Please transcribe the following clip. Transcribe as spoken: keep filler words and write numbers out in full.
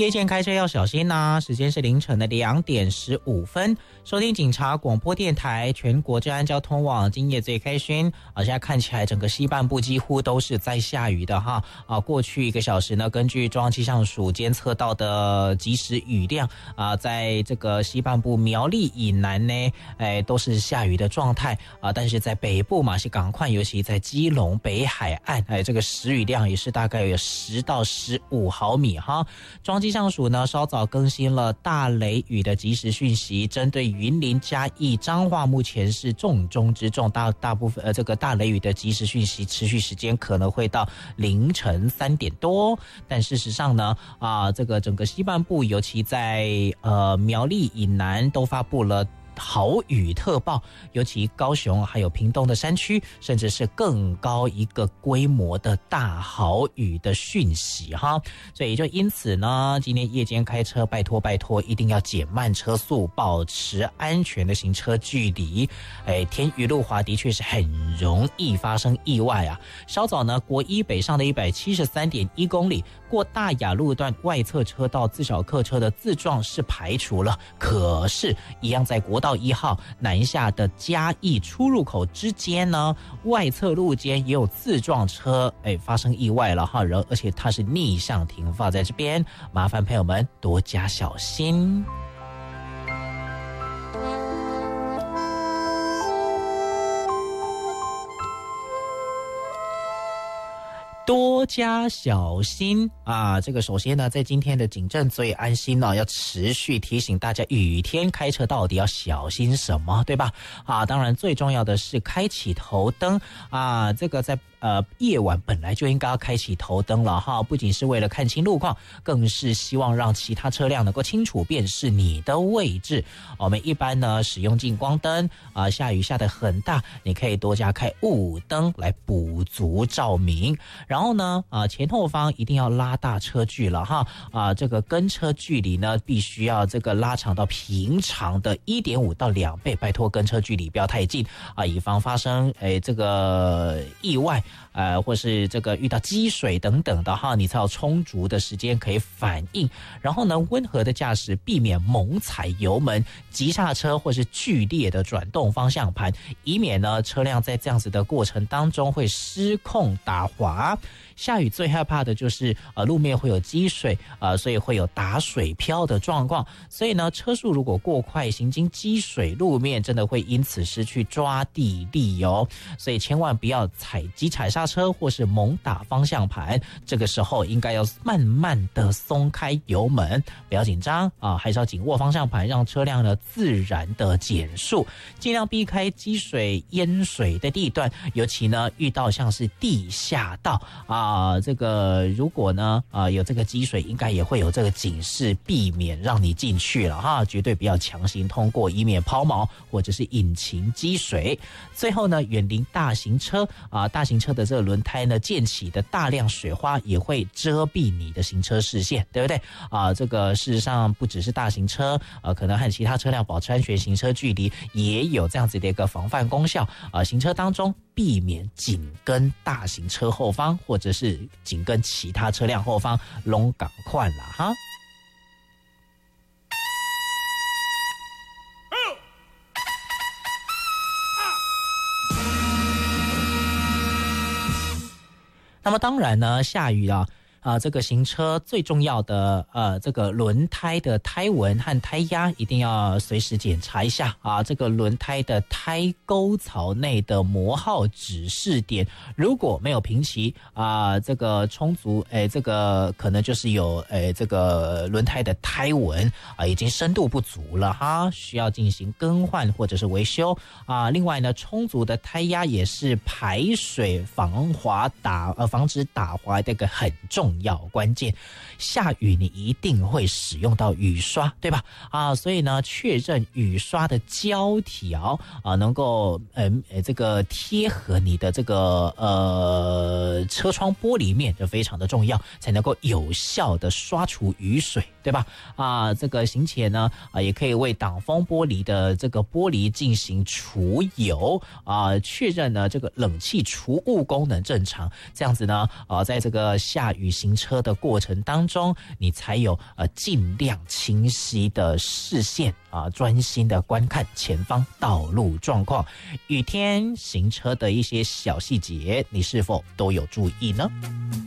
夜间开车要小心呐、啊！时间是凌晨的两点十五分，收听警察广播电台全国治安交通网，今夜最开心啊！现在看起来整个西半部几乎都是在下雨的哈啊！过去一个小时呢，根据中央气象署监测到的即时雨量啊，在这个西半部苗栗以南呢，哎都是下雨的状态啊，但是在北部马西港块，尤其在基隆北海岸，哎这个时雨量也是大概有十到十五毫米哈。中央气象署呢稍早更新了大雷雨的即时讯息，针对云林、嘉义、彰化目前是重中之重，大大部分呃这个大雷雨的即时讯息持续时间可能会到凌晨三点多，但事实上呢啊这个整个西半部，尤其在呃苗栗以南都发布了豪雨特报，尤其高雄还有屏东的山区，甚至是更高一个规模的大豪雨的讯息哈。所以就因此呢，今天夜间开车拜托拜托一定要减慢车速，保持安全的行车距离。哎，天雨路滑的确是很容易发生意外啊。稍早呢，国一北上的一百七十三点一公里，过大雅路段外侧车道自小客车的自撞是排除了，可是一样在国道一号南下的嘉义出入口之间呢，外侧路间也有自撞车哎发生意外了哈，而且它是逆向停放在这边，麻烦朋友们多加小心。多加小心啊！这个首先呢，在今天的警政最安心呢、啊，要持续提醒大家，雨天开车到底要小心什么，对吧？啊，当然最重要的是开启头灯啊，这个在呃夜晚本来就应该要开启头灯了哈，不仅是为了看清路况，更是希望让其他车辆能够清楚辨识你的位置。我们一般呢使用近光灯啊，下雨下得很大，你可以多加开雾灯来补足照明。然后呢，啊，前后方一定要拉大车距了哈，啊，这个跟车距离呢，必须要这个拉长到平常的 一点五到两倍，拜托跟车距离不要太近啊，以防发生诶这个意外，呃，或是这个遇到积水等等的哈，你才有充足的时间可以反应。然后呢，温和的驾驶，避免猛踩油门、急刹车或是剧烈的转动方向盘，以免呢车辆在这样子的过程当中会失控打滑。下雨最害怕的就是呃路面会有积水，呃所以会有打水漂的状况，所以呢车速如果过快，行经积水路面，真的会因此失去抓地力哦。所以千万不要踩急踩刹车或是猛打方向盘，这个时候应该要慢慢的松开油门，不要紧张啊，还是要紧握方向盘，让车辆呢自然的减速，尽量避开积水淹水的地段，尤其呢遇到像是地下道啊，这个如果呢啊有这个积水，应该也会有这个警示，避免让你进去了哈，绝对不要强行通过，以免抛锚或者是引擎积水。最后呢，远离大型车啊，大型车的这个轮胎呢溅起的大量水花也会遮蔽你的行车视线，对不对啊？这个事实上不只是大型车，呃、啊，可能和其他车辆保持安全行车距离也有这样子的一个防范功效啊。行车当中避免紧跟大型车后方，或者是紧跟其他车辆后方，拢赶快啦哈。那么当然呢，下雨啊。啊、呃，这个行车最重要的呃，这个轮胎的胎纹和胎压一定要随时检查一下啊。这个轮胎的胎沟槽内的磨耗指示点如果没有平齐啊、呃，这个充足，哎，这个可能就是有哎这个轮胎的胎纹啊、呃，已经深度不足了哈，需要进行更换或者是维修啊、呃。另外呢，充足的胎压也是排水防滑打呃防止打滑的一个很重要。重要关键，下雨你一定会使用到雨刷，对吧？啊，所以呢，确认雨刷的胶条啊，能够呃这个贴合你的这个呃车窗玻璃面，就非常的重要，才能够有效的刷除雨水，对吧？啊，这个行前呢啊，也可以为挡风玻璃的这个玻璃进行除油啊，确认呢这个冷气除雾功能正常，这样子呢啊，在这个下雨行车的过程当中，你才有呃尽量清晰的视线啊，专心的观看前方道路状况。雨天行车的一些小细节，你是否都有注意呢？